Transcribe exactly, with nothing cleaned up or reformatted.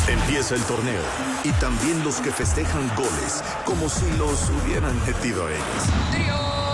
Empieza el torneo y también los que festejan goles como si los hubieran metido ellos.